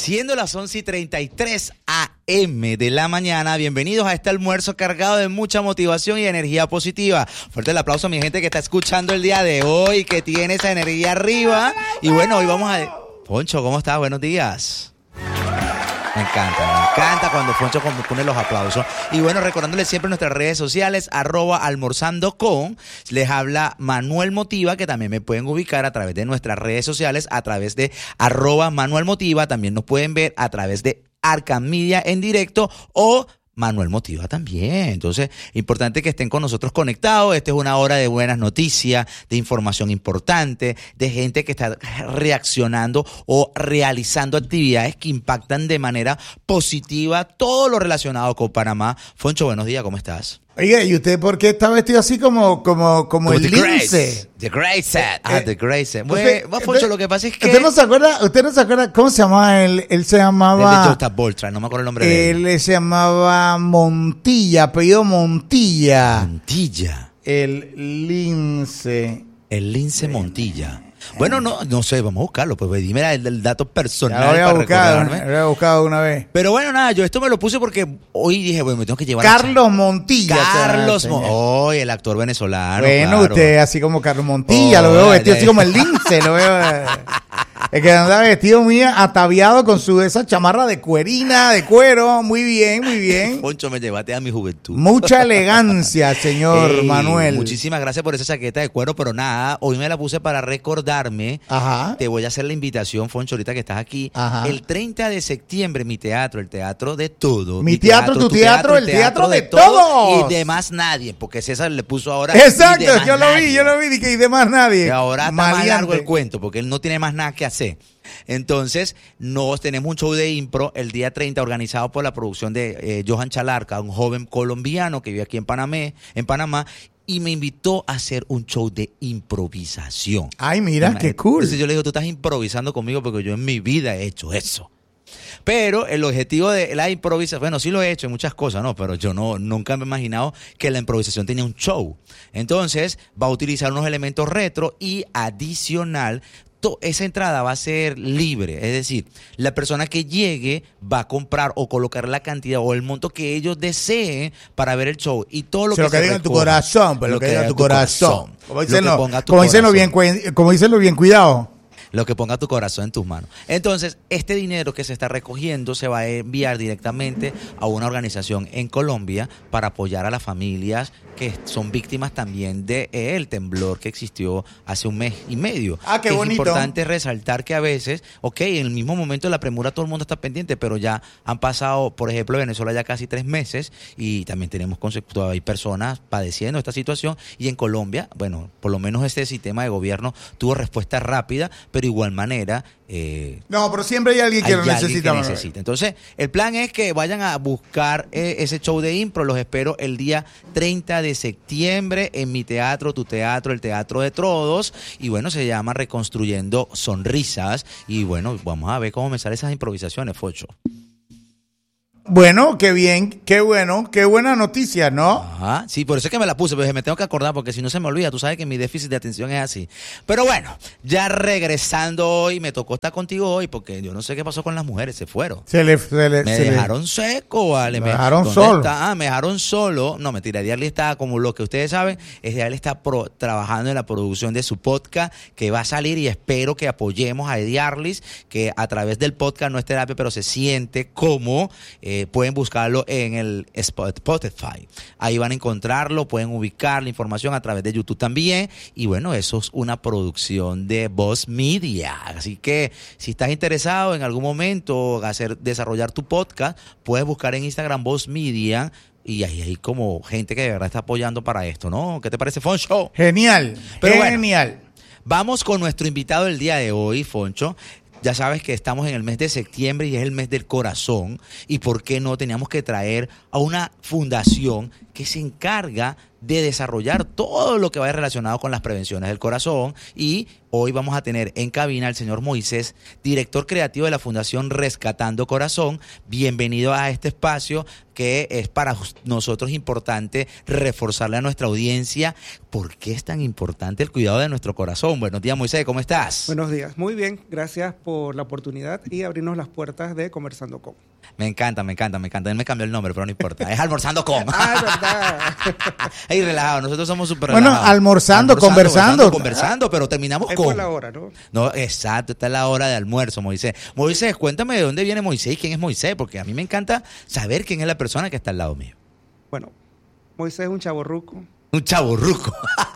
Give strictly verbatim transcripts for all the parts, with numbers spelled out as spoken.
Siendo las once y treinta y tres a eme de la mañana, bienvenidos a este almuerzo cargado de mucha motivación y energía positiva. Fuerte el aplauso a mi gente que está escuchando el día de hoy, que tiene esa energía arriba. Y bueno, hoy vamos a... Foncho, ¿cómo estás? Buenos días. Me encanta, me encanta cuando Foncho pone los aplausos. Y bueno, recordándoles siempre nuestras redes sociales, arroba almorzando con, les habla Manuel Motiva, que también me pueden ubicar a través de nuestras redes sociales, a través de arroba Manuel Motiva, también nos pueden ver a través de Arkham Media en directo o Manuel Motiva también. Entonces, importante que estén con nosotros conectados. Esta es una hora de buenas noticias, de información importante, de gente que está reaccionando o realizando actividades que impactan de manera positiva todo lo relacionado con Panamá. Foncho, buenos días, ¿cómo estás? Oiga, ¿y usted por qué está vestido así como, como, como, como el lince? The Great Set. Ah, The Great Set. Bueno, Foncho, usted, lo que pasa es que... ¿Usted no se acuerda? ¿Usted no se acuerda cómo se llamaba él? Él se llamaba... El de Jota Boltra, no me acuerdo el nombre de él. Él se llamaba Montilla, apellido Montilla. Montilla. El lince. El lince Montilla. Bueno, no, no sé, vamos a buscarlo, pues dime el, el dato personal. Ya lo había para buscado, recordarme. lo había buscado una vez. Pero bueno, nada, yo esto me lo puse porque hoy dije, bueno, me tengo que llevar Carlos a Montilla. Carlos Montilla. Oh, el actor venezolano. Bueno, claro. Usted así como Carlos Montilla, oh, lo veo vestido ya, así como el lince, lo veo. Es que anda vestido muy ataviado con su esa chamarra de cuerina, de cuero. Muy bien, muy bien. Poncho, me llevaste a mi juventud. Mucha elegancia, señor hey, Manuel. Muchísimas gracias por esa chaqueta de cuero, pero nada, hoy me la puse para recordarme. Ajá. Te voy a hacer la invitación, Foncho, ahorita que estás aquí. Ajá. El treinta de septiembre, mi teatro, el teatro de todo. Mi, mi teatro, teatro, tu teatro, teatro el teatro, teatro de, de todos. Y de más nadie, porque César le puso ahora. Exacto, yo lo vi, yo lo vi, y de más nadie. Y ahora está más largo el cuento, porque él no tiene más nada que hacer. Entonces, nos tenemos un show de impro el día treinta organizado por la producción de eh, Johan Chalarca, un joven colombiano que vive aquí en Panamá, en Panamá, y me invitó a hacer un show de improvisación. Ay, mira, Una, qué cool. Entonces yo le digo, tú estás improvisando conmigo porque yo en mi vida he hecho eso. Pero el objetivo de la improvisación, bueno, sí lo he hecho en muchas cosas, ¿no? Pero yo no nunca me he imaginado que la improvisación tenía un show. Entonces, va a utilizar unos elementos retro y adicional. Esa entrada va a ser libre, es decir, la persona que llegue va a comprar o colocar la cantidad o el monto que ellos deseen para ver el show y todo lo se que lo que se diga en tu corazón, pero lo que diga en tu corazón. Como dicen lo lo bien, como dicen lo bien cuidado. Lo que ponga tu corazón en tus manos. Entonces, este dinero que se está recogiendo se va a enviar directamente a una organización en Colombia para apoyar a las familias que son víctimas también del de temblor que existió hace un mes y medio. Ah, qué que bonito. Es importante resaltar que a veces, ok, en el mismo momento de la premura todo el mundo está pendiente, pero ya han pasado, por ejemplo, en Venezuela ya casi tres meses y también tenemos concepto, hay personas padeciendo esta situación y en Colombia, bueno, por lo menos este sistema de gobierno tuvo respuesta rápida, pero igual manera eh, no, pero siempre hay alguien que hay lo necesita, que necesita. Entonces, el plan es que vayan a buscar eh, ese show de impro. Los espero el día treinta de septiembre en mi teatro, tu teatro, el Teatro de Todos. Y bueno, se llama Reconstruyendo Sonrisas. Y bueno, vamos a ver cómo me salen esas improvisaciones, Focho. Bueno, qué bien, qué bueno, qué buena noticia, ¿no? Ajá, sí, por eso es que me la puse, pero me tengo que acordar porque si no se me olvida, tú sabes que mi déficit de atención es así. Pero bueno, ya regresando hoy, me tocó estar contigo hoy porque yo no sé qué pasó con las mujeres, se fueron. Se le, se le, me se dejaron le, seco, vale. Me dejaron solo. Está? Ah, me dejaron solo. No, mentira, Diarly está, como lo que ustedes saben, es Diarly está pro, trabajando en la producción de su podcast que va a salir y espero que apoyemos a Diarly, que a través del podcast no es terapia, pero se siente como, eh, pueden buscarlo en el Spotify. Ahí van a encontrarlo, pueden ubicar la información a través de YouTube también. Y bueno, eso es una producción de Voz Media. Así que si estás interesado en algún momento hacer desarrollar tu podcast, puedes buscar en Instagram Voz Media. Y ahí hay como gente que de verdad está apoyando para esto, ¿no? ¿Qué te parece, Foncho? Genial, Pero genial. Bueno, vamos con nuestro invitado del día de hoy, Foncho. Ya sabes que estamos en el mes de septiembre y es el mes del corazón. Y por qué no teníamos que traer a una fundación que se encarga de desarrollar todo lo que vaya relacionado con las prevenciones del corazón. Y hoy vamos a tener en cabina al señor Moisés, director creativo de la Fundación Rescatando Corazón. Bienvenido a este espacio que es para nosotros importante reforzarle a nuestra audiencia por qué es tan importante el cuidado de nuestro corazón. Buenos días, Moisés, ¿cómo estás? Buenos días, muy bien, gracias por la oportunidad y abrirnos las puertas de Conversando Con. Me encanta, me encanta, me encanta. Él me cambió el nombre, pero no importa. Es Almorzando Con. Ah, es verdad. Ey, relajado, nosotros somos súper bueno, relajados. Almorzando, almorzando, conversando. Conversando, pero terminamos es con... por la hora, ¿no? No, exacto, esta es la hora de almuerzo, Moisés. Moisés, cuéntame de dónde viene Moisés y quién es Moisés, porque a mí me encanta saber quién es la persona que está al lado mío. Bueno, Moisés es un chavorruco. Un chavorruco.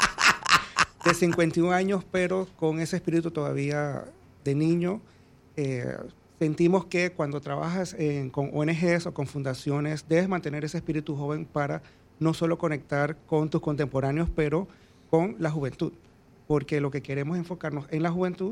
De cincuenta y un años, pero con ese espíritu todavía de niño. Eh, sentimos que cuando trabajas en, con O N Ges o con fundaciones, debes mantener ese espíritu joven para no solo conectar con tus contemporáneos, pero con la juventud. Porque lo que queremos es enfocarnos en la juventud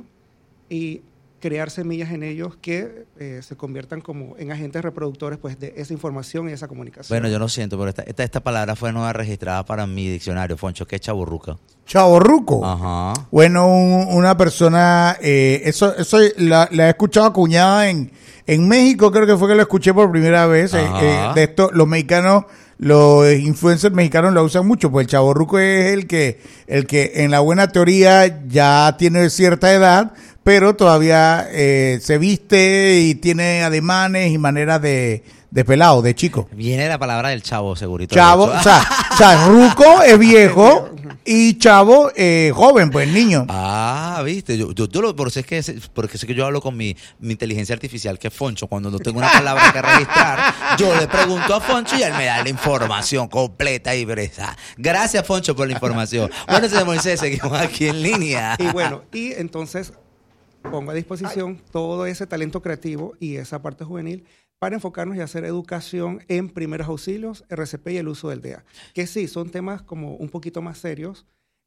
y crear semillas en ellos que eh, se conviertan como en agentes reproductores pues, de esa información y esa comunicación. Bueno, yo lo siento, pero esta, esta, esta palabra fue nueva registrada para mi diccionario, Foncho. ¿Qué es chavorruca? Chavorruco. Ajá. Bueno, un, una persona, eh, eso, eso la, la he escuchado acuñada en, en México, creo que fue que lo escuché por primera vez. Eh, eh, de esto, los mexicanos, los influencers mexicanos lo usan mucho, pues el chavorruco es el que, el que en la buena teoría ya tiene cierta edad, pero todavía eh, se viste y tiene ademanes y maneras de, de pelado, de chico. Viene la palabra del chavo, segurito. Chavo, o sea, o sea, ruco es viejo y chavo eh, joven, pues niño. Ah, viste, yo, yo, yo lo, por eso es que, porque sé que yo hablo con mi, mi inteligencia artificial, que es Foncho, cuando no tengo una palabra que registrar, yo le pregunto a Foncho y él me da la información completa y bresa. Gracias, Foncho, por la información. Bueno, señor Moisés, seguimos aquí en línea. Y bueno, y entonces pongo a disposición todo ese talento creativo y esa parte juvenil para enfocarnos y hacer educación en primeros auxilios, R C P y el uso del D E A. Que sí, son temas como un poquito más serios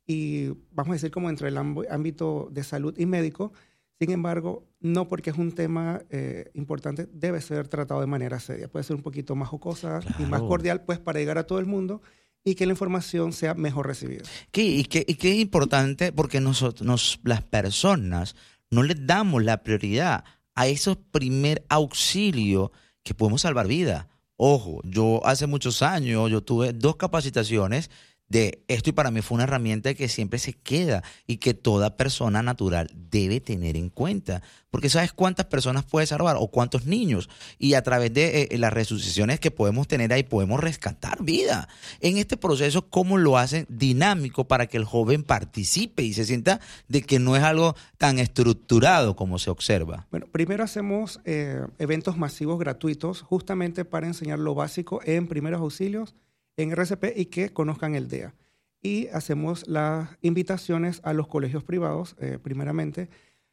y vamos a decir como entre el ámbito de salud y médico. Sin embargo, no porque es un tema eh, importante, debe ser tratado de manera seria. Puede ser un poquito más jocosa claro. y más cordial, pues para llegar a todo el mundo y que la información sea mejor recibida. ¿Qué, y, qué, y qué es importante porque nosotros, nos, las personas no les damos la prioridad a esos primer auxilio que podemos salvar vidas. Ojo, yo hace muchos años yo tuve dos capacitaciones de esto y para mí fue una herramienta que siempre se queda y que toda persona natural debe tener en cuenta. Porque ¿sabes cuántas personas puedes salvar o cuántos niños? Y a través de eh, las resucitaciones que podemos tener ahí podemos rescatar vida. En este proceso, ¿cómo lo hacen dinámico para que el joven participe y se sienta de que no es algo tan estructurado como se observa? Bueno, primero hacemos eh, eventos masivos gratuitos justamente para enseñar lo básico en primeros auxilios, en R C P y que conozcan el D E A. Y hacemos las invitaciones a los colegios privados, eh, primeramente,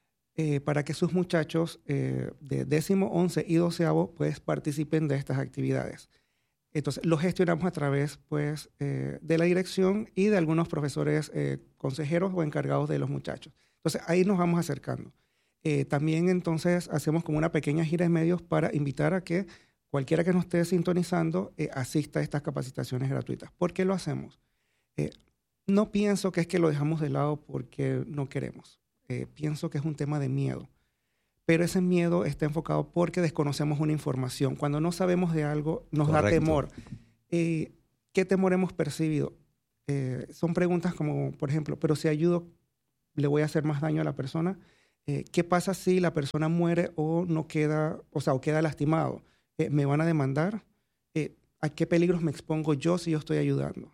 eh, para que sus muchachos eh, de décimo, once y doceavo pues, participen de estas actividades. Entonces, lo gestionamos a través pues, eh, de la dirección y de algunos profesores eh, consejeros o encargados de los muchachos. Entonces, ahí nos vamos acercando. Eh, también, entonces, hacemos como una pequeña gira de medios para invitar a que cualquiera que nos esté sintonizando eh, asista a estas capacitaciones gratuitas. ¿Por qué lo hacemos? Eh, no pienso que es que lo dejamos de lado porque no queremos. Eh, pienso que es un tema de miedo. Pero ese miedo está enfocado porque desconocemos una información. Cuando no sabemos de algo, nos Correcto. da temor. Eh, ¿Qué temor hemos percibido? Eh, son preguntas como, por ejemplo, pero si ayudo, ¿le voy a hacer más daño a la persona? Eh, ¿Qué pasa si la persona muere o no queda, o sea, o queda lastimado? Eh, ¿Me van a demandar? Eh, ¿A qué peligros me expongo yo si yo estoy ayudando?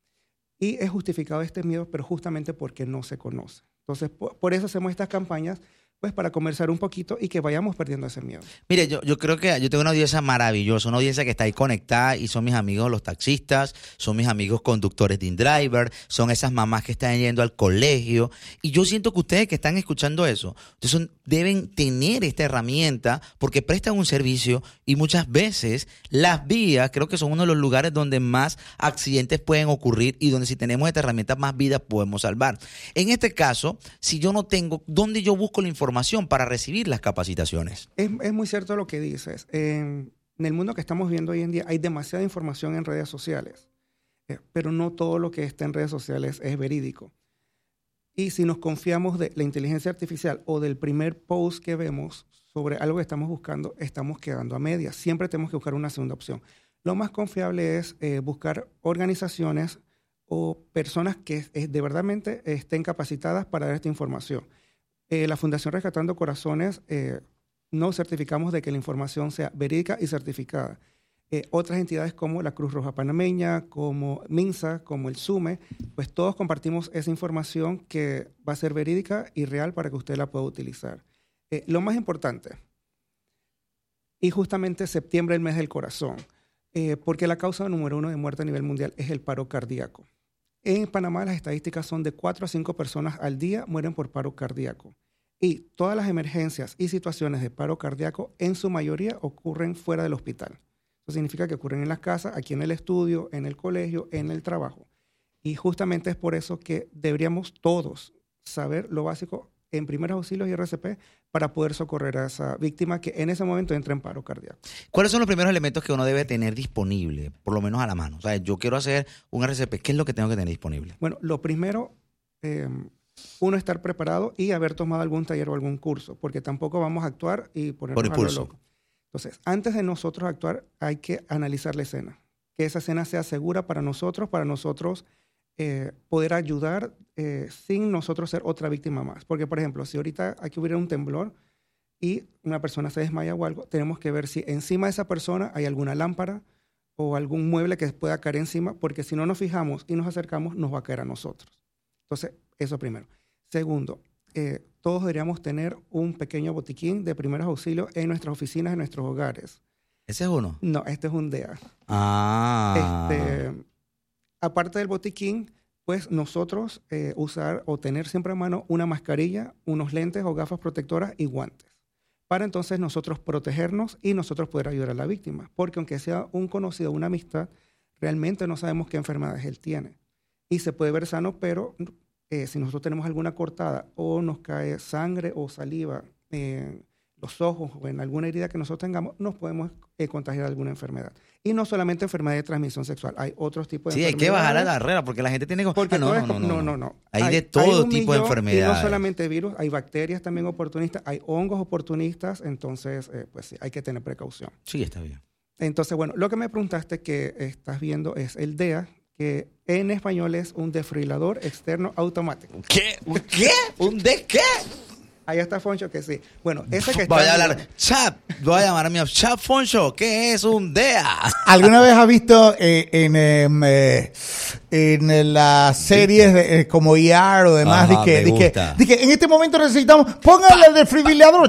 Y es justificado este miedo, pero justamente porque no se conoce. Entonces, por, por eso hacemos estas campañas, pues para conversar un poquito y que vayamos perdiendo ese miedo. Mire, yo, yo creo que yo tengo una audiencia maravillosa, una audiencia que está ahí conectada y son mis amigos los taxistas, son mis amigos conductores de InDriver, son esas mamás que están yendo al colegio y yo siento que ustedes que están escuchando eso, entonces deben tener esta herramienta porque prestan un servicio y muchas veces las vías creo que son uno de los lugares donde más accidentes pueden ocurrir y donde si tenemos esta herramienta más vidas podemos salvar. En este caso, si yo no tengo, ¿dónde yo busco la información para recibir las capacitaciones? Es, es muy cierto lo que dices. En, en el mundo que estamos viendo hoy en día hay demasiada información en redes sociales. eh, pero no todo lo que está en redes sociales es verídico. Y si nos confiamos de la inteligencia artificial o del primer post que vemos sobre algo que estamos buscando, estamos quedando a medias. Siempre tenemos que buscar una segunda opción. Lo más confiable es eh, buscar organizaciones o personas que eh, de verdad estén capacitadas para dar esta información. Eh, la Fundación Rescatando Corazones eh, no certificamos de que la información sea verídica y certificada. Eh, otras entidades como la Cruz Roja Panameña, como MINSA, como el SUME, pues todos compartimos esa información que va a ser verídica y real para que usted la pueda utilizar. Eh, lo más importante, y justamente septiembre, el mes del corazón, eh, porque la causa número uno de muerte a nivel mundial es el paro cardíaco. En Panamá las estadísticas son de cuatro a cinco personas al día mueren por paro cardíaco. Y todas las emergencias y situaciones de paro cardíaco en su mayoría ocurren fuera del hospital. Eso significa que ocurren en las casas, aquí en el estudio, en el colegio, en el trabajo. Y justamente es por eso que deberíamos todos saber lo básico en primeros auxilios y R C P para poder socorrer a esa víctima que en ese momento entra en paro cardíaco. ¿Cuáles son los primeros elementos que uno debe tener disponible, por lo menos a la mano? O sea, yo quiero hacer un R C P, ¿qué es lo que tengo que tener disponible? Bueno, lo primero, eh, uno estar preparado y haber tomado algún taller o algún curso, porque tampoco vamos a actuar y ponernos por impulso. A lo loco. Entonces, antes de nosotros actuar, hay que analizar la escena. Que esa escena sea segura para nosotros, para nosotros eh, poder ayudar eh, sin nosotros ser otra víctima más. Porque, por ejemplo, si ahorita aquí hubiera un temblor y una persona se desmaya o algo, tenemos que ver si encima de esa persona hay alguna lámpara o algún mueble que pueda caer encima, porque si no nos fijamos y nos acercamos, nos va a caer a nosotros. Entonces, eso primero. Segundo, eh, todos deberíamos tener un pequeño botiquín de primeros auxilios en nuestras oficinas, en nuestros hogares. ¿Ese es uno? No, este es un D E A. Ah. Este, aparte del botiquín, pues nosotros eh, usar o tener siempre a mano una mascarilla, unos lentes o gafas protectoras y guantes. Para entonces nosotros protegernos y nosotros poder ayudar a la víctima. Porque aunque sea un conocido, una amistad, realmente no sabemos qué enfermedades él tiene. Y se puede ver sano, pero eh, si nosotros tenemos alguna cortada o nos cae sangre o saliva en los ojos o en alguna herida que nosotros tengamos, nos podemos eh, contagiar de alguna enfermedad. Y no solamente enfermedad de transmisión sexual, hay otros tipos de sí, enfermedades. Sí, hay que bajar la barrera porque la gente tiene... Porque ah, no, no, no, no, no, no, no, no. Hay, hay de todo hay tipo de enfermedades. Y no solamente virus, hay bacterias también oportunistas, hay hongos oportunistas, entonces, eh, pues sí, hay que tener precaución. Sí, está bien. Entonces, bueno, lo que me preguntaste que estás viendo es el D E A, que en español es un desfibrilador externo automático. ¿Qué? ¿Un qué? ¿Un de qué? Ahí está Foncho, que sí. Bueno, ese que está... Voy a hablar, chat, voy a llamar a mi chat, Foncho, ¿qué es un D E A? ¿Alguna vez has visto eh, en, eh, en las series de, eh, como E R o demás, Ajá, de, que, me de, que, gusta. de que en este momento necesitamos, póngale el desfibrilador.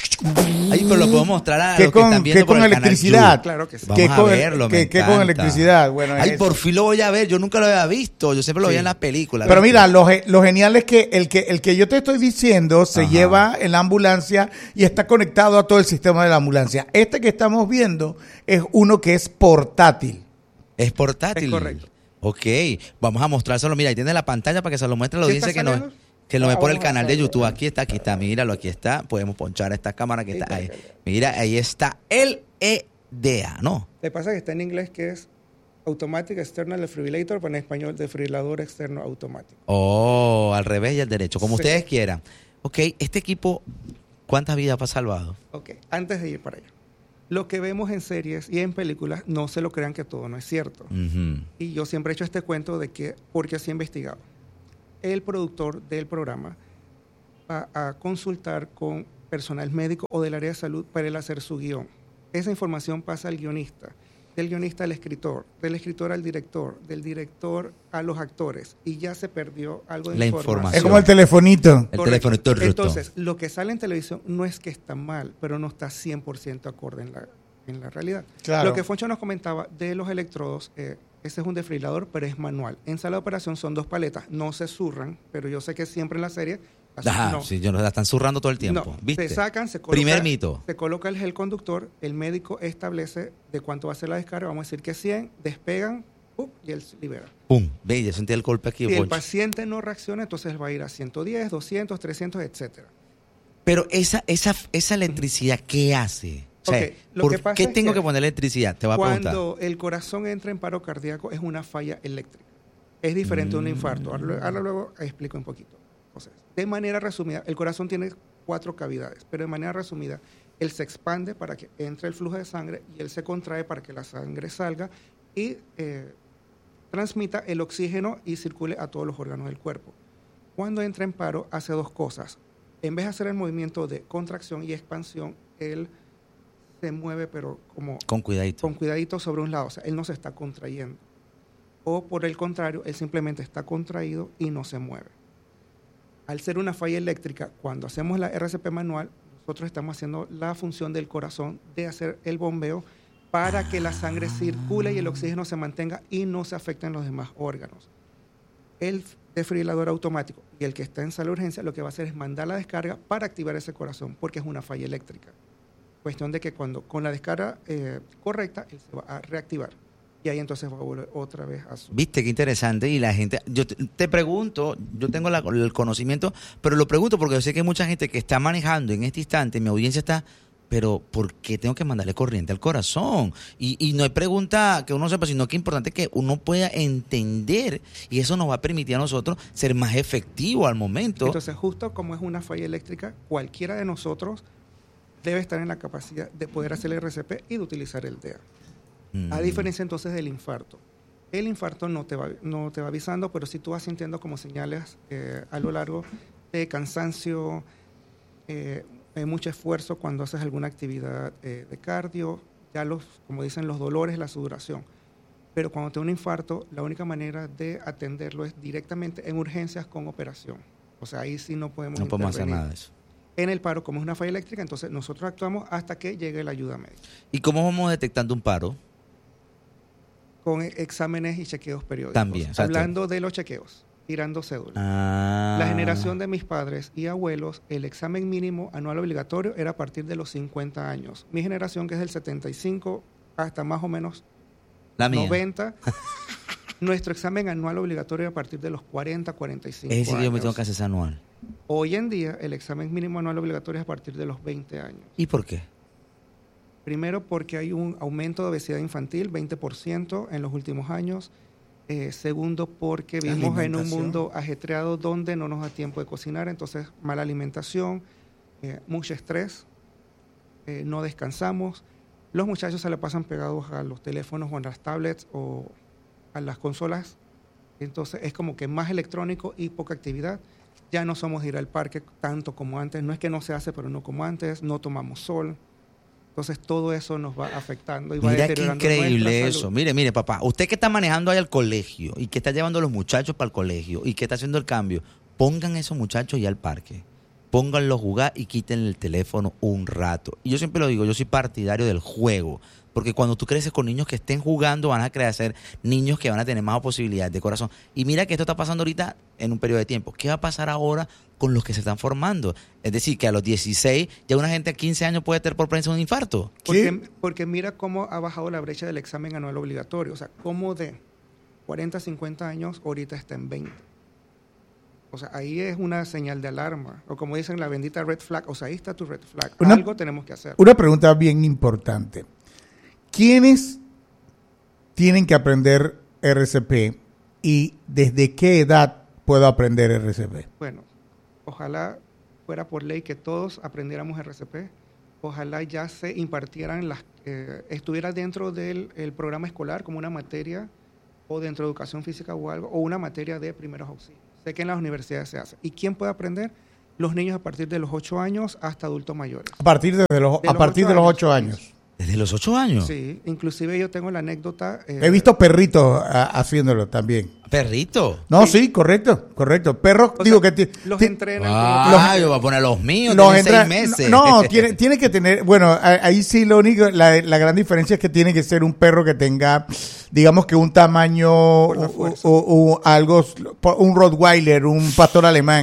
Ahí pero lo puedo mostrar a que los con, que están viendo que por con el canal electricidad. You. Claro que sí. Vamos que a con, verlo, que, me que con encanta. electricidad. Bueno, Ay, eso. por fin lo voy a ver. Yo nunca lo había visto. Yo siempre lo Sí. veía en las películas. Pero ¿viste? mira, lo, ge- lo genial es que el que el que yo te estoy diciendo se Ajá. lleva en la ambulancia y está conectado a todo el sistema de la ambulancia. Este que estamos viendo es uno que es portátil. Es portátil. Es correcto. Ok, vamos a mostrárselo. Mira, ahí tiene la pantalla para que se lo muestre a la ¿Sí audiencia está que no, saliendo? que lo ve Ah, por el vamos a canal de hacerlo. YouTube. Aquí está, aquí está. Míralo, aquí está. Podemos ponchar esta cámara que Ahí está está, ahí. ahí está. Mira, ahí está el E D A, ¿no? Le pasa que está en inglés que es Automatic External Defibrillator, pero en español desfibrilador externo automático. Oh, al revés y al derecho, como Sí. ustedes quieran. Ok, este equipo, ¿cuántas vidas ha salvado? Ok, antes de ir para allá. Lo que vemos en series y en películas, no se lo crean que todo no es cierto. Ujú. Y yo siempre he hecho este cuento de que, porque así he investigado, el productor del programa va a consultar con personal médico o del área de salud para él hacer su guión. Esa información pasa al guionista, del guionista al escritor, del escritor al director, del director a los actores, y ya se perdió algo de La información. información. Es como el telefonito. El Correcto. teléfono todo roto. Entonces, lo que sale en televisión no es que está mal, pero no está cien por ciento acorde en la, en la realidad. Claro. Lo que Foncho nos comentaba de los electrodos, eh, ese es un desfibrilador, pero es manual. En sala de operación son dos paletas, no se zurran, pero yo sé que siempre en la serie... así Ajá, no. sí, yo no, la están zurrando todo el tiempo. No, ¿Viste? se sacan, se coloca, Primer mito. se coloca el gel conductor, el médico establece de cuánto va a ser la descarga, vamos a decir que cien, despegan, ¡pum!, y él se libera. Pum, ve, ya sentí el golpe aquí. Si el Poncho. paciente no reacciona, entonces va a ir a ciento diez, doscientos, trescientos, etcétera. Pero esa, esa, esa electricidad, ¿qué hace? O sea, Okay, lo ¿por que pasa qué es tengo que que poner electricidad? Te voy a preguntar. Cuando el corazón entra en paro cardíaco es una falla eléctrica. Es diferente mm. a un infarto. Ahora, ahora luego explico un poquito. O sea, de manera resumida, el corazón tiene cuatro cavidades, pero de manera resumida, él se expande para que entre el flujo de sangre y él se contrae para que la sangre salga y eh, transmita el oxígeno y circule a todos los órganos del cuerpo. Cuando entra en paro, hace dos cosas. En vez de hacer el movimiento de contracción y expansión, él se mueve, pero como... Con cuidadito. Con cuidadito sobre un lado. O sea, él no se está contrayendo. O por el contrario, él simplemente está contraído y no se mueve. Al ser una falla eléctrica, cuando hacemos la R C P manual, nosotros estamos haciendo la función del corazón de hacer el bombeo para que la sangre circule y el oxígeno se mantenga y no se afecten los demás órganos. El desfibrilador automático y el que está en sala de urgencia lo que va a hacer es mandar la descarga para activar ese corazón, porque es una falla eléctrica. Cuestión de que cuando con la descarga eh, correcta, él se va a reactivar. Y ahí entonces va a volver otra vez a su... Viste, qué interesante. Y la gente, yo te, te pregunto, yo tengo la, el conocimiento, pero lo pregunto porque yo sé que hay mucha gente que está manejando en este instante, mi audiencia está, pero ¿por qué tengo que mandarle corriente al corazón? Y, y no hay pregunta que uno sepa, sino que es importante que uno pueda entender y eso nos va a permitir a nosotros ser más efectivos al momento. Entonces, justo como es una falla eléctrica, cualquiera de nosotros debe estar en la capacidad de poder hacer el R C P y de utilizar el D E A. Mm. A diferencia entonces del infarto. El infarto no te va, no te va avisando, pero sí tú vas sintiendo como señales eh, a lo largo de cansancio, eh, eh, mucho esfuerzo cuando haces alguna actividad eh, de cardio, ya los, como dicen, los dolores, la sudoración. Pero cuando te da un infarto, la única manera de atenderlo es directamente en urgencias con operación. O sea, ahí sí no podemos No podemos hacer nada de eso. En el paro, como es una falla eléctrica, entonces nosotros actuamos hasta que llegue la ayuda médica. ¿Y cómo vamos detectando un paro? Con exámenes y chequeos periódicos. También. O sea, Hablando de los chequeos, tirando cédula. Ah. La generación de mis padres y abuelos, el examen mínimo anual obligatorio era a partir de los cincuenta años. Mi generación, que es del setenta y cinco hasta más o menos la mía. noventa, nuestro examen anual obligatorio era a partir de los cuarenta, cuarenta y cinco es decir, años. yo me tengo que hacer ese anual. Hoy en día, el examen mínimo anual obligatorio es a partir de los veinte años. ¿Y por qué? Primero, porque hay un aumento de obesidad infantil, veinte por ciento en los últimos años. Eh, segundo, porque vivimos en un mundo ajetreado donde no nos da tiempo de cocinar, entonces mala alimentación, eh, mucho estrés, eh, no descansamos. Los muchachos se le pasan pegados a los teléfonos o a las tablets o a las consolas, entonces es como que más electrónico y poca actividad. Ya no somos de ir al parque tanto como antes, no es que no se hace, pero no como antes, no tomamos sol. Entonces todo eso nos va afectando y va Mira deteriorando qué increíble nuestra eso. salud. Mire, mire, papá, usted que está manejando ahí al colegio y que está llevando a los muchachos para el colegio y que está haciendo el cambio, pongan esos muchachos ya al parque. Pónganlos a jugar y quítenle el teléfono un rato. Y yo siempre lo digo, yo soy partidario del juego. Porque cuando tú creces con niños que estén jugando, van a crecer niños que van a tener más posibilidades de corazón. Y mira que esto está pasando ahorita en un periodo de tiempo. ¿Qué va a pasar ahora con los que se están formando? Es decir, que a los dieciséis, ya una gente a quince años puede tener por prensa un infarto. Porque, porque mira cómo ha bajado la brecha del examen anual obligatorio. O sea, cómo de cuarenta, cincuenta años ahorita está en veinte. O sea, ahí es una señal de alarma. O como dicen, la bendita red flag. O sea, ahí está tu red flag. Una, Algo tenemos que hacer. Una pregunta bien importante. ¿Quiénes tienen que aprender R C P y desde qué edad puedo aprender R C P? Bueno, ojalá fuera por ley que todos aprendiéramos R C P. Ojalá ya se impartieran, las, eh, estuviera dentro del el programa escolar como una materia o dentro de educación física o algo, o una materia de primeros auxilios. Sé que en las universidades se hace. ¿Y quién puede aprender? Los niños a partir de los ocho años hasta adultos mayores. A partir de los, de a los partir de los ocho años. años. ¿Desde los ocho años? Sí, inclusive yo tengo la anécdota. Eh, He visto perritos a, haciéndolo también. ¿Perrito? No, sí, sí correcto, correcto. Perros, o digo sea, que... los ti, entrenan. Ah, como, yo voy a poner los míos, los tienen entra, seis meses. No, tiene, tiene que tener... Bueno, ahí sí lo único... La, la gran diferencia es que tiene que ser un perro que tenga, digamos que un tamaño o, o, o algo... Un Rottweiler, un pastor alemán.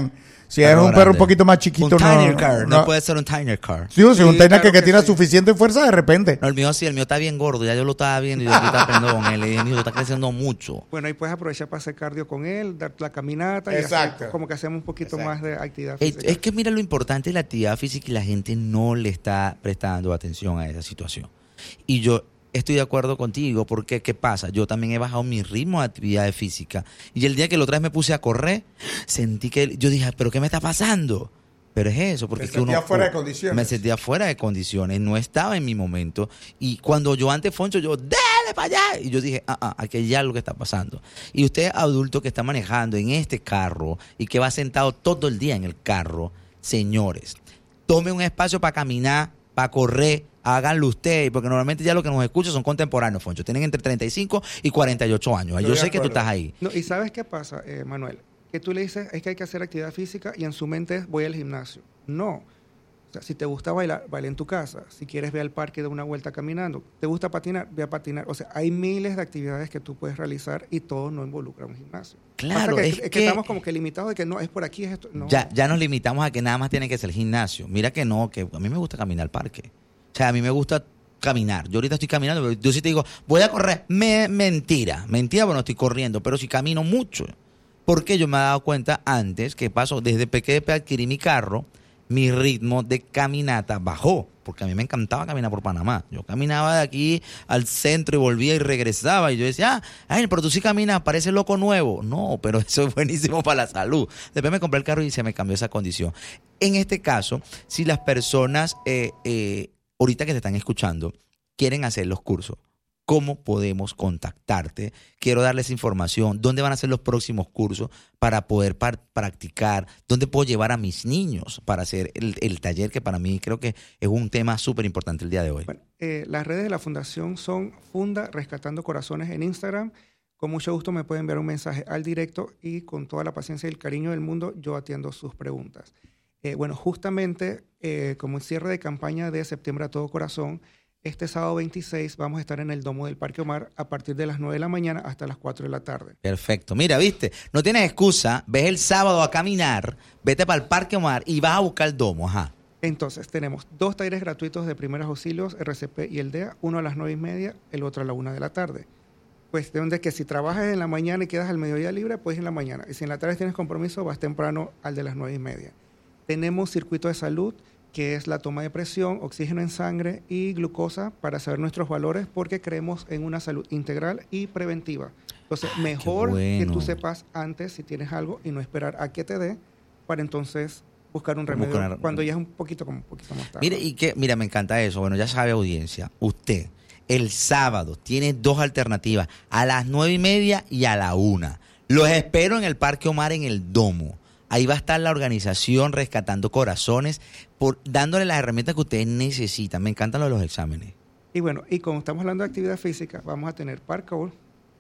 Si es un grande. perro un poquito más chiquito, un no, tiner car, no, no puede ser un tiner car. Sí, o sea, Sí, un tiner claro que, que que tiene sí. suficiente fuerza de repente. No, el mío sí, el mío está bien gordo, ya yo lo estaba viendo y yo estoy aprendiendo con él. Le dije, mío, está creciendo mucho. Bueno, ahí puedes aprovechar para hacer cardio con él, dar la caminata y Exacto. hacer como que hacemos un poquito Exacto. más de actividad Es, física. es que mira lo importante de la actividad física y la gente no le está prestando atención a esa situación. Y yo estoy de acuerdo contigo porque, ¿qué pasa? Yo también he bajado mi ritmo de actividad física. Y el día que la otra vez me puse a correr, sentí que, yo dije, ¿pero qué me está pasando? Pero es eso, porque Te es que uno... sentías fuera de condiciones. Me sentía fuera de condiciones, no estaba en mi momento. Y cuando yo antes, Foncho, yo, ¡dale para allá! Y yo dije, ah, ah, aquí hay algo que está pasando. Y usted, adulto que está manejando en este carro y que va sentado todo el día en el carro, señores, tome un espacio para caminar, para correr, háganlo ustedes, porque normalmente ya lo que nos escuchan son contemporáneos, Foncho. Tienen entre treinta y cinco y cuarenta y ocho años. Yo Estoy sé de que tú acuerdo. estás ahí. No, ¿y sabes qué pasa, eh, Manuel? Que tú le dices, es que hay que hacer actividad física y en su mente es, voy al gimnasio. No. O sea, si te gusta bailar, baila en tu casa. Si quieres, ve al parque de una vuelta caminando. ¿Te gusta patinar? Ve a patinar. O sea, hay miles de actividades que tú puedes realizar y todo no involucra un gimnasio. Claro, Pasa que, es es que, que- estamos como que limitados de que no, es por aquí, es esto. No. Ya, ya nos limitamos a que nada más tiene que ser gimnasio. Mira que no, que a mí me gusta caminar al parque. O sea, a mí me gusta caminar. Yo ahorita estoy caminando, pero yo sí te digo, voy a correr. Me, mentira, mentira, porque no estoy corriendo, pero sí camino mucho. Porque yo me he dado cuenta antes que pasó, desde pequeño adquirí mi carro, mi ritmo de caminata bajó. Porque a mí me encantaba caminar por Panamá. Yo caminaba de aquí al centro y volvía y regresaba. Y yo decía, ah, ay, pero tú sí caminas, parece loco nuevo. No, pero eso es buenísimo para la salud. Después me compré el carro y se me cambió esa condición. En este caso, si las personas, eh, eh, ahorita que te están escuchando, quieren hacer los cursos, ¿cómo podemos contactarte? Quiero darles información. ¿Dónde van a ser los próximos cursos para poder par- practicar? ¿Dónde puedo llevar a mis niños para hacer el, el taller que para mí creo que es un tema súper importante el día de hoy? Bueno, eh, las redes de la fundación son Funda Rescatando Corazones en Instagram. Con mucho gusto me pueden enviar un mensaje al directo y con toda la paciencia y el cariño del mundo yo atiendo sus preguntas. Eh, bueno, justamente eh, como cierre de campaña de Septiembre a Todo Corazón, este sábado veintiséis vamos a estar en el Domo del Parque Omar a partir de las nueve de la mañana hasta las cuatro de la tarde. Perfecto. Mira, viste, no tienes excusa. Ves el sábado a caminar, vete para el Parque Omar y vas a buscar el domo. Ajá. Entonces, tenemos dos talleres gratuitos de primeros auxilios, R C P y el D E A, uno a las nueve y media, el otro a la una de la tarde. Cuestión de que si trabajas en la mañana y quedas al mediodía libre, pues en la mañana. Y si en la tarde tienes compromiso, vas temprano al de las nueve y media. Tenemos circuito de salud, que es la toma de presión, oxígeno en sangre y glucosa para saber nuestros valores, porque creemos en una salud integral y preventiva. Entonces, mejor bueno. que tú sepas antes si tienes algo y no esperar a que te dé para entonces buscar un remedio Buscar- cuando ya es un poquito como un poquito más tarde. Mire, y que, mira, me encanta eso. Bueno, ya sabe, audiencia, usted el sábado tiene dos alternativas, a las nueve y media y a la una. Los espero en el Parque Omar, en el Domo. Ahí va a estar la organización Rescatando Corazones, por, dándole las herramientas que ustedes necesitan. Me encantan los, los exámenes. Y bueno, y como estamos hablando de actividad física, vamos a tener parkour,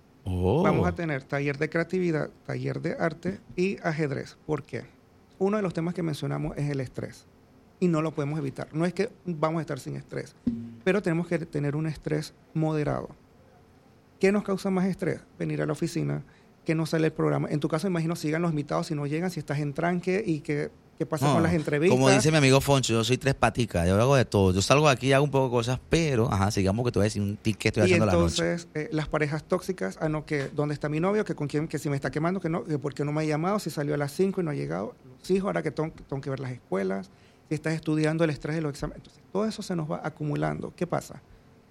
Oh. vamos a tener taller de creatividad, taller de arte y ajedrez. ¿Por qué? Uno de los temas que mencionamos es el estrés y no lo podemos evitar. No es que vamos a estar sin estrés, pero tenemos que tener un estrés moderado. ¿Qué nos causa más estrés? Venir a la oficina, que no sale el programa. En tu caso, imagino, sigan los invitados, si no llegan, si estás en tranque y que, qué pasa No, con las entrevistas. Como dice mi amigo Foncho, yo soy tres paticas, yo hago de todo. Yo salgo de aquí y hago un poco de cosas, pero, ajá, sigamos que te voy a decir un tic que estoy Y haciendo la noche. entonces, eh, las parejas tóxicas, ah, no, que dónde está mi novio, que con quién, que si me está quemando, que no, que por qué no me ha llamado, si salió a las cinco y no ha llegado, los hijos, ahora que tengo, tengo que ver las escuelas, si estás estudiando el estrés de los exámenes. Entonces, todo eso se nos va acumulando. ¿Qué pasa?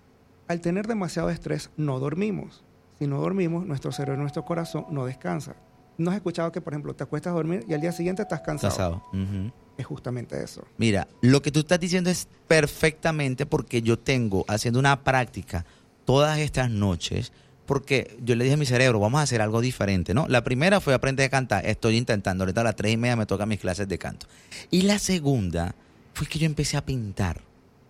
Al tener demasiado estrés, no dormimos. Si no dormimos, nuestro cerebro y nuestro corazón no descansa. ¿No has escuchado que, por ejemplo, te acuestas a dormir y al día siguiente estás cansado? Casado. Ujú. Es justamente eso. Mira, lo que tú estás diciendo es perfectamente porque yo tengo haciendo una práctica todas estas noches, porque yo le dije a mi cerebro, vamos a hacer algo diferente, ¿no? La primera fue aprender a cantar, estoy intentando, ahorita a las tres y media me tocan mis clases de canto. Y la segunda fue que yo empecé a pintar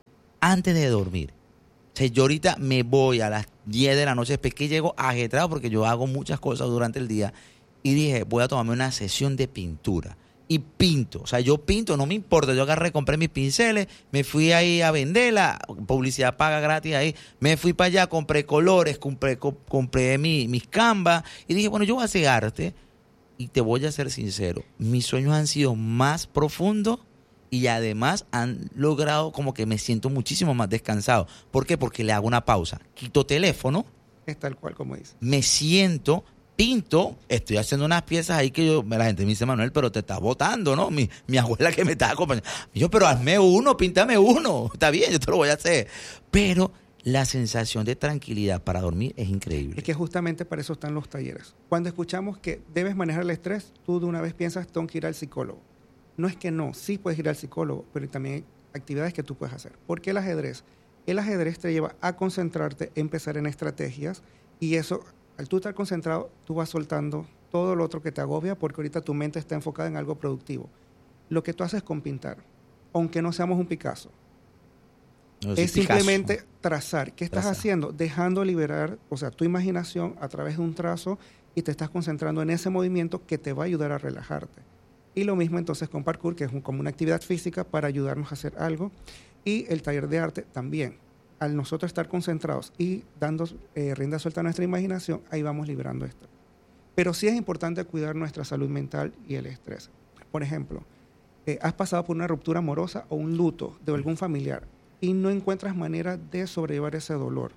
antes de dormir. O sea, yo ahorita me voy a las diez de la noche, después que llego ajetrado porque yo hago muchas cosas durante el día, y dije, voy a tomarme una sesión de pintura. Y pinto, o sea, yo pinto, no me importa, yo agarré, compré mis pinceles, me fui ahí a venderla, publicidad paga gratis ahí, me fui para allá, compré colores, compré, co- compré mi, mis canvas, y dije, bueno, yo voy a hacer arte Y te voy a ser sincero, mis sueños han sido más profundos y además han logrado como que me siento muchísimo más descansado. ¿Por qué? Porque le hago una pausa. Quito teléfono. Es tal cual como dice. Me siento, pinto, estoy haciendo unas piezas ahí que yo, la gente me dice, Manuel, pero te estás botando, ¿no? Mi, mi abuela que me está acompañando. Y yo, pero hazme uno, píntame uno. Está bien, yo te lo voy a hacer. Pero la sensación de tranquilidad para dormir es increíble. Es que justamente para eso están los talleres. Cuando escuchamos que debes manejar el estrés, tú de una vez piensas, tengo que ir al psicólogo. No es que no, sí puedes ir al psicólogo, pero también hay actividades que tú puedes hacer. ¿Por qué el ajedrez? El ajedrez te lleva a concentrarte, empezar en estrategias, y eso, al tú estar concentrado, tú vas soltando todo lo otro que te agobia, porque ahorita tu mente está enfocada en algo productivo. Lo que tú haces con pintar, aunque no seamos un Picasso, no, es simplemente Picasso. Trazar. ¿Qué estás Trazar. haciendo? Dejando liberar, o sea, tu imaginación a través de un trazo, y te estás concentrando en ese movimiento que te va a ayudar a relajarte. Y lo mismo entonces con parkour, que es un, como una actividad física para ayudarnos a hacer algo. Y el taller de arte también. Al nosotros estar concentrados y dando eh, rienda suelta a nuestra imaginación, ahí vamos liberando esto. Pero sí es importante cuidar nuestra salud mental y el estrés. Por ejemplo, eh, has pasado por una ruptura amorosa o un luto de algún familiar y no encuentras manera de sobrellevar ese dolor.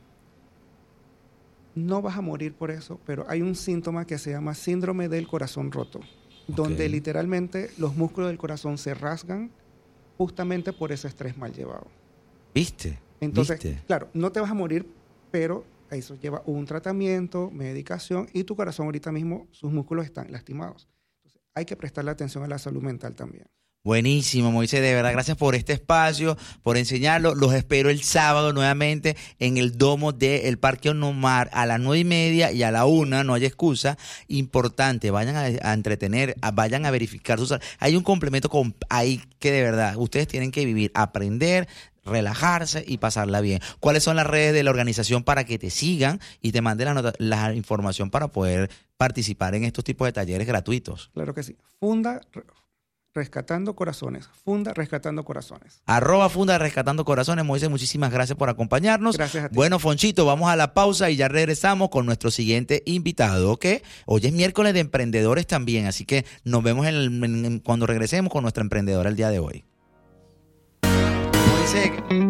No vas a morir por eso, pero hay un síntoma que se llama síndrome del corazón roto, donde okay. literalmente los músculos del corazón se rasgan justamente por ese estrés mal llevado. ¿Viste? Entonces, ¿Viste? Claro, no te vas a morir, pero eso lleva un tratamiento, medicación, y tu corazón ahorita mismo, sus músculos están lastimados. Entonces, hay que prestarle atención a la salud mental también. Buenísimo, Moisés, de verdad, gracias por este espacio, por enseñarlo. Los espero el sábado nuevamente en el domo del Parque Onomar a las nueve y media y a la una, no hay excusa. Importante, vayan a, a entretener, a, vayan a verificar sus... Hay un complemento con, ahí que de verdad ustedes tienen que vivir, aprender, relajarse y pasarla bien. ¿Cuáles son las redes de la organización para que te sigan y te manden la, nota, la información para poder participar en estos tipos de talleres gratuitos? Claro que sí. Funda... Rescatando Corazones. Funda Rescatando Corazones. Arroba Funda Rescatando Corazones. Moisés, muchísimas gracias por acompañarnos. Gracias a ti. Bueno, Fonchito, vamos a la pausa y ya regresamos con nuestro siguiente invitado, ¿ok? Hoy es miércoles de emprendedores también, así que nos vemos en el, en, cuando regresemos con nuestra emprendedora el día de hoy. Moisés,